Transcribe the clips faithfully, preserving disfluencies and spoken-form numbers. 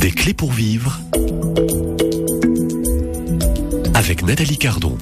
Des clés pour vivre avec Nathalie Cardon.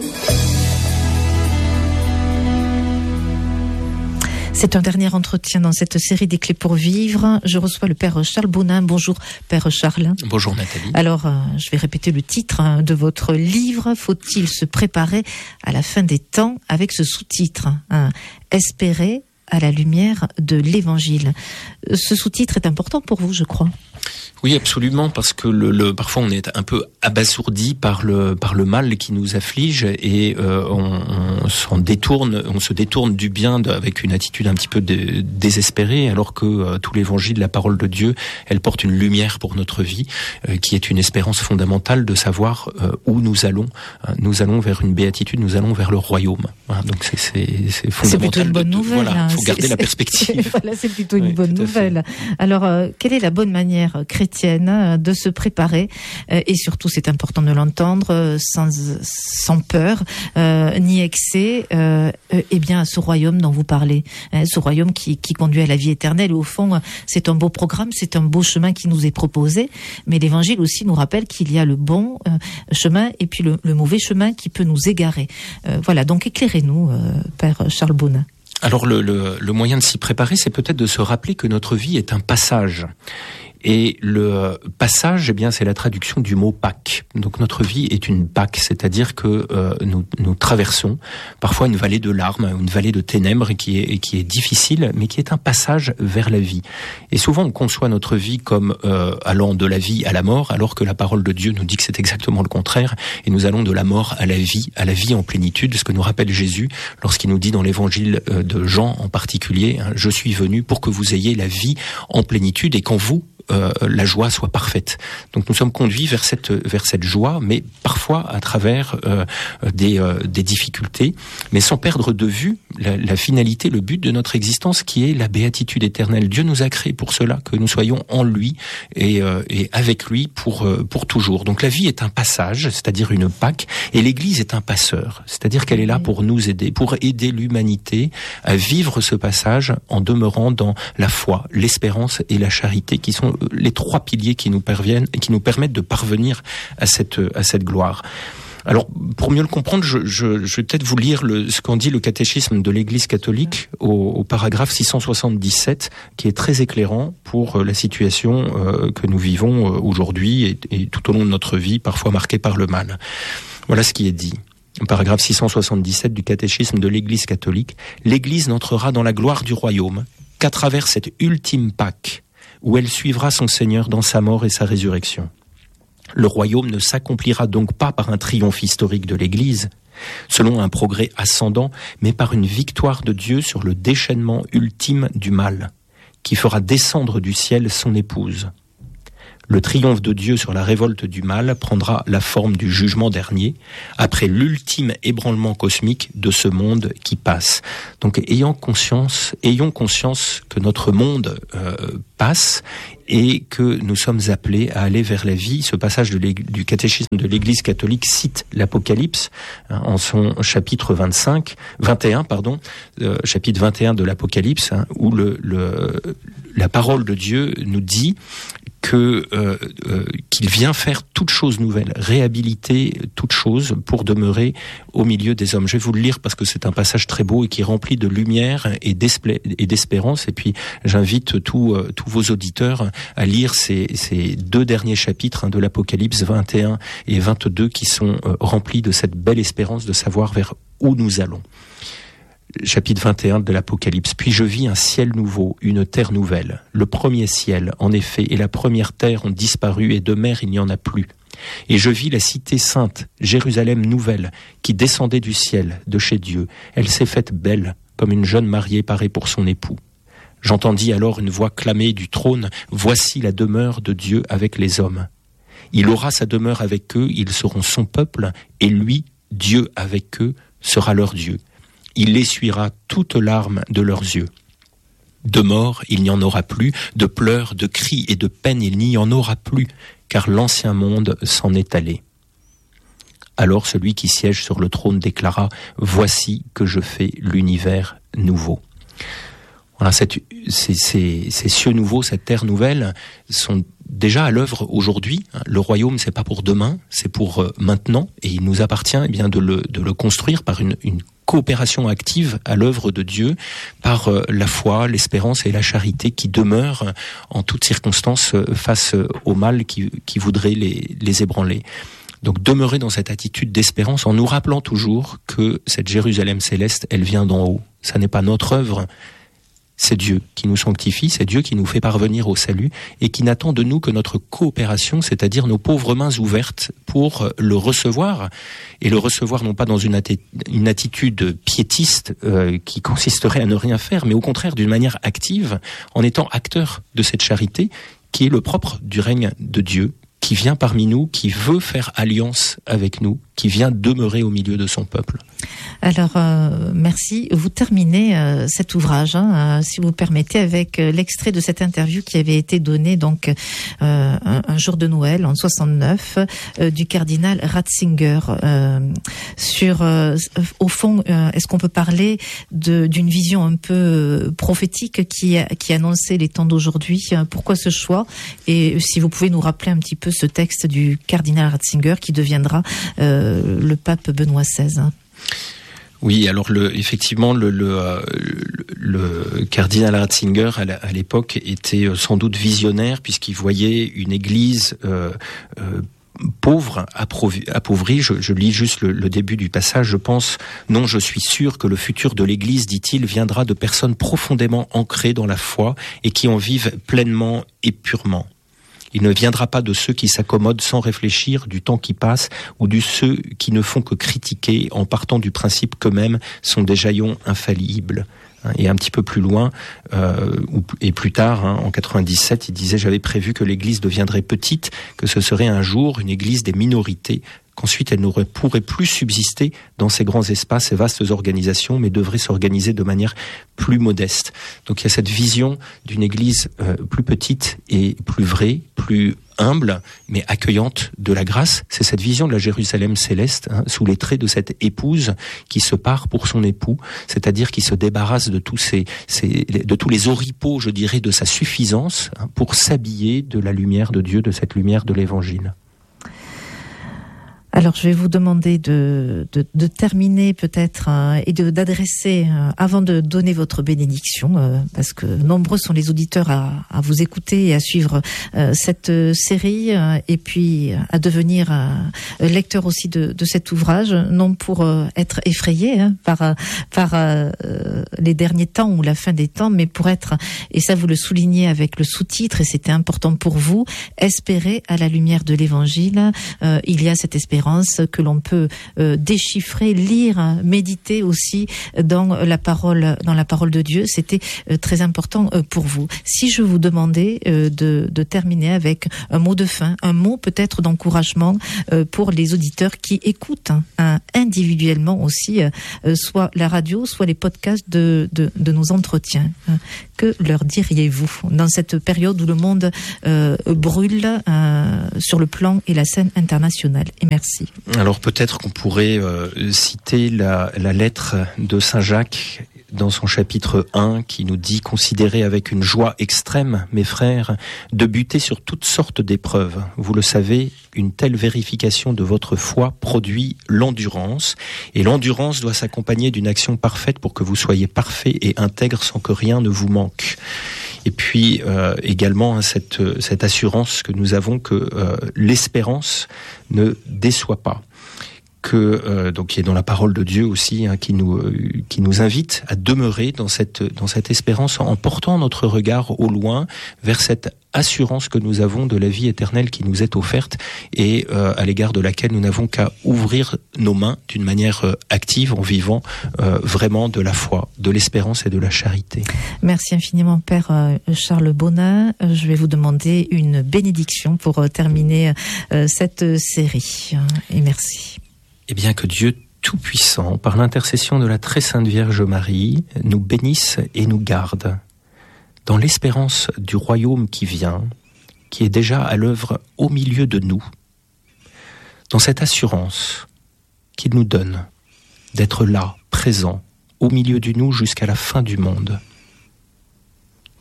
C'est un dernier entretien dans cette série des clés pour vivre. Je reçois le père Charles Bonin. Bonjour père Charles. Bonjour Nathalie. Alors, euh, je vais répéter le titre hein, de votre livre. Faut-il se préparer à la fin des temps avec ce sous-titre hein, Espérer à la lumière de l'Évangile. Ce sous-titre est important pour vous, je crois. Oui, absolument, parce que le, le parfois on est un peu abasourdi par le par le mal qui nous afflige et euh, on, on s'en détourne, on se détourne du bien de, avec une attitude un petit peu de, désespérée, alors que euh, tout l'Évangile, la parole de Dieu, elle porte une lumière pour notre vie, euh, qui est une espérance fondamentale de savoir euh, où nous allons. Euh, nous allons vers une béatitude, nous allons vers le royaume. Voilà, donc c'est c'est c'est fondamental. C'est plutôt une bonne de, nouvelle. Voilà, hein, faut garder c'est, la perspective. Voilà, c'est plutôt une oui, bonne nouvelle. Alors, euh, quelle est la bonne manière chrétienne de se préparer euh, et surtout, c'est important de l'entendre, euh, sans sans peur euh, ni excès, euh, euh, eh bien, ce royaume dont vous parlez, hein, ce royaume qui qui conduit à la vie éternelle. Et au fond, c'est un beau programme, c'est un beau chemin qui nous est proposé. Mais l'Évangile aussi nous rappelle qu'il y a le bon euh, chemin et puis le, le mauvais chemin qui peut nous égarer. Euh, voilà. Donc, éclairez-nous, euh, père Charles Bonin. Alors le, le, le moyen de s'y préparer, c'est peut-être de se rappeler que notre vie est un passage. Et le passage, eh bien, c'est la traduction du mot Pâques. Donc notre vie est une Pâques, c'est-à-dire que euh, nous, nous traversons parfois une vallée de larmes, une vallée de ténèbres qui est, qui est difficile, mais qui est un passage vers la vie. Et souvent, on conçoit notre vie comme euh, allant de la vie à la mort, alors que la parole de Dieu nous dit que c'est exactement le contraire. Et nous allons de la mort à la vie, à la vie en plénitude, ce que nous rappelle Jésus lorsqu'il nous dit dans l'évangile de Jean en particulier, hein, « Je suis venu pour que vous ayez la vie en plénitude et qu'en vous, Euh, la joie soit parfaite. » Donc nous sommes conduits vers cette vers cette joie, mais parfois à travers euh, des euh, des difficultés, mais sans perdre de vue la, la finalité, le but de notre existence, qui est la béatitude éternelle. Dieu nous a créés pour cela, que nous soyons en lui et euh, et avec lui pour euh, pour toujours. Donc la vie est un passage, c'est-à-dire une Pâque, et l'Église est un passeur, c'est-à-dire qu'elle est là pour nous aider, pour aider l'humanité à vivre ce passage en demeurant dans la foi, l'espérance et la charité, qui sont les trois piliers qui nous parviennent et qui nous permettent de parvenir à cette à cette gloire. Alors, pour mieux le comprendre, je, je, je vais peut-être vous lire le, ce qu'en dit le catéchisme de l'Église catholique au, au paragraphe six cent soixante-dix-sept, qui est très éclairant pour la situation euh, que nous vivons aujourd'hui et, et tout au long de notre vie, parfois marquée par le mal. Voilà ce qui est dit. Paragraphe six cent soixante-dix-sept du catéchisme de l'Église catholique. L'Église n'entrera dans la gloire du royaume qu'à travers cette ultime Pâque, où elle suivra son Seigneur dans sa mort et sa résurrection. Le royaume ne s'accomplira donc pas par un triomphe historique de l'Église, selon un progrès ascendant, mais par une victoire de Dieu sur le déchaînement ultime du mal, qui fera descendre du ciel son épouse. Le triomphe de Dieu sur la révolte du mal prendra la forme du jugement dernier, après l'ultime ébranlement cosmique de ce monde qui passe. Donc, ayant conscience, ayons conscience que notre monde euh, passe et que nous sommes appelés à aller vers la vie. Ce passage de du catéchisme de l'Église catholique cite l'Apocalypse hein, en son chapitre vingt-cinq, vingt et un, pardon, euh, chapitre vingt et un de l'Apocalypse, hein, où le, le, la parole de Dieu nous dit que euh, euh, qu'il vient faire toute chose nouvelle, réhabiliter toute chose pour demeurer au milieu des hommes. Je vais vous le lire parce que c'est un passage très beau et qui est rempli de lumière et, et d'espérance. Et puis j'invite tous euh, tous vos auditeurs à lire ces, ces deux derniers chapitres hein, de l'Apocalypse vingt et un et vingt-deux qui sont euh, remplis de cette belle espérance de savoir vers où nous allons. Chapitre vingt et un de l'Apocalypse. « Puis je vis un ciel nouveau, une terre nouvelle. Le premier ciel, en effet, et la première terre ont disparu, et de mer il n'y en a plus. Et je vis la cité sainte, Jérusalem nouvelle, qui descendait du ciel, de chez Dieu. Elle s'est faite belle, comme une jeune mariée parée pour son époux. J'entendis alors une voix clamer du trône, « Voici la demeure de Dieu avec les hommes. Il aura sa demeure avec eux, ils seront son peuple, et lui, Dieu avec eux, sera leur Dieu. Il essuiera toutes larmes de leurs yeux. De mort, il n'y en aura plus, de pleurs, de cris et de peines, il n'y en aura plus, car l'ancien monde s'en est allé. » Alors celui qui siège sur le trône déclara « Voici que je fais l'univers nouveau. » Voilà, cette, ces, ces, ces cieux nouveaux, cette terre nouvelle sont déjà à l'œuvre aujourd'hui. Le royaume, c'est pas pour demain, c'est pour euh, maintenant, et il nous appartient eh bien de le, de le construire par une, une coopération active à l'œuvre de Dieu, par euh, la foi, l'espérance et la charité qui demeurent en toutes circonstances euh, face au mal qui, qui voudrait les, les ébranler. Donc demeurer dans cette attitude d'espérance en nous rappelant toujours que cette Jérusalem céleste, elle vient d'en haut. Ça n'est pas notre œuvre. C'est Dieu qui nous sanctifie, c'est Dieu qui nous fait parvenir au salut et qui n'attend de nous que notre coopération, c'est-à-dire nos pauvres mains ouvertes pour le recevoir. Et le recevoir non pas dans une, atti- une attitude piétiste euh, qui consisterait à ne rien faire, mais au contraire d'une manière active, en étant acteur de cette charité qui est le propre du règne de Dieu, qui vient parmi nous, qui veut faire alliance avec nous, qui vient demeurer au milieu de son peuple. Alors, euh, merci. Vous terminez euh, cet ouvrage, hein, euh, si vous permettez, avec euh, l'extrait de cette interview qui avait été donnée donc euh, un, un jour de Noël en soixante-neuf euh, du cardinal Ratzinger. Euh, sur, euh, au fond, euh, est-ce qu'on peut parler de, d'une vision un peu prophétique qui, qui annonçait les temps d'aujourd'hui? Pourquoi ce choix? Et si vous pouvez nous rappeler un petit peu ce texte du cardinal Ratzinger qui deviendra euh, le pape Benoît seize. Oui, alors le, effectivement, le, le, le, le cardinal Ratzinger à l'époque était sans doute visionnaire puisqu'il voyait une Église euh, euh, pauvre, appauvrie. Je, je lis juste le, le début du passage. Je pense, non, je suis sûr que le futur de l'Église, dit-il, viendra de personnes profondément ancrées dans la foi et qui en vivent pleinement et purement. Il ne viendra pas de ceux qui s'accommodent sans réfléchir du temps qui passe ou de ceux qui ne font que critiquer en partant du principe qu'eux-mêmes sont des jaillons infaillibles. Et un petit peu plus loin, euh, et plus tard, hein, en quatre-vingt-dix-sept, il disait « J'avais prévu que l'Église deviendrait petite, que ce serait un jour une Église des minorités, qu'ensuite elle ne pourrait plus subsister dans ces grands espaces, ces vastes organisations, mais devrait s'organiser de manière plus modeste. » Donc il y a cette vision d'une Église euh, plus petite et plus vraie, plus humble, mais accueillante de la grâce. C'est cette vision de la Jérusalem céleste, hein, sous les traits de cette épouse qui se part pour son époux, c'est-à-dire qui se débarrasse de tous ces, ces de tous les oripeaux, je dirais, de sa suffisance, hein, pour s'habiller de la lumière de Dieu, de cette lumière de l'Évangile. Alors, je vais vous demander de, de, de terminer peut-être euh, et de, d'adresser, euh, avant de donner votre bénédiction, euh, parce que nombreux sont les auditeurs à, à vous écouter et à suivre euh, cette série, euh, et puis à devenir euh, lecteur aussi de, de cet ouvrage, non pour euh, être effrayé hein, par, par euh, les derniers temps ou la fin des temps, mais pour être, et ça vous le soulignez avec le sous-titre, et c'était important pour vous, espérer à la lumière de l'Évangile. Euh, il y a cette espérance que l'on peut euh, déchiffrer, lire, méditer aussi dans la parole, dans la parole de Dieu. C'était euh, très important euh, pour vous. Si je vous demandais euh, de, de terminer avec un mot de fin, un mot peut-être d'encouragement euh, pour les auditeurs qui écoutent hein, individuellement aussi, euh, soit la radio, soit les podcasts de, de, de nos entretiens. Hein. Que leur diriez-vous dans cette période où le monde euh, brûle euh, sur le plan et la scène internationale? Et merci. Alors peut-être qu'on pourrait euh, citer la, la lettre de Saint Jacques dans son chapitre un qui nous dit « Considérez avec une joie extrême, mes frères, de buter sur toutes sortes d'épreuves. Vous le savez, une telle vérification de votre foi produit l'endurance, et l'endurance doit s'accompagner d'une action parfaite pour que vous soyez parfait et intègre sans que rien ne vous manque. » Et puis euh, également hein, cette, cette assurance que nous avons que euh, l'espérance ne déçoit pas. Que euh, donc qui est dans la parole de Dieu aussi, hein, qui nous euh, qui nous invite à demeurer dans cette dans cette espérance en portant notre regard au loin vers cette assurance que nous avons de la vie éternelle qui nous est offerte et euh, à l'égard de laquelle nous n'avons qu'à ouvrir nos mains d'une manière euh, active en vivant euh, vraiment de la foi, de l'espérance et de la charité. Merci infiniment Père euh, Charles Bonin. Je vais vous demander une bénédiction pour euh, terminer euh, cette série et merci. Eh bien, que Dieu Tout-Puissant, par l'intercession de la très sainte Vierge Marie, nous bénisse et nous garde dans l'espérance du royaume qui vient, qui est déjà à l'œuvre au milieu de nous, dans cette assurance qu'il nous donne d'être là, présent, au milieu de nous jusqu'à la fin du monde.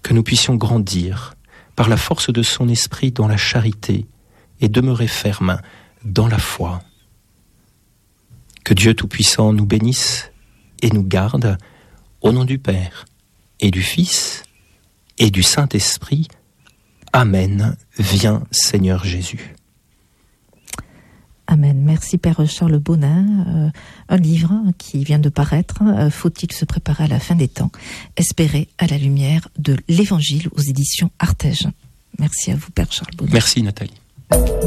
que nous puissions grandir par la force de son esprit dans la charité et demeurer fermes dans la foi. Que Dieu Tout-Puissant nous bénisse et nous garde, au nom du Père et du Fils et du Saint-Esprit. Amen. Viens, Seigneur Jésus. Amen. Merci Père Charles Bonin. Euh, un livre qui vient de paraître, euh, Faut-il se préparer à la fin des temps? Espérer à la lumière de l'Évangile aux éditions Artege. Merci à vous Père Charles Bonin. Merci Nathalie.